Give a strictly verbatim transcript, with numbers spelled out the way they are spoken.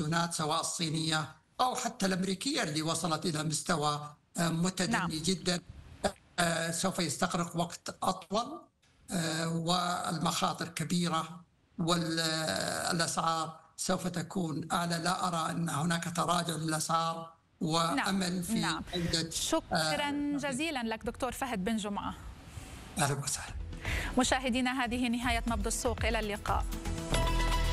التلفزيونات سواء الصينية أو حتى الأمريكية اللي وصلت إلى مستوى متدني نعم. جدا، سوف يستغرق وقت أطول والمخاطر كبيرة والأسعار سوف تكون أعلى. لا أرى أن هناك تراجع للأسعار وأمل نعم. في نعم. شكرا آه جزيلا لك دكتور فهد بن جمعة. أهلا وسهلا. مشاهدينا، هذه نهاية نبض السوق، إلى اللقاء.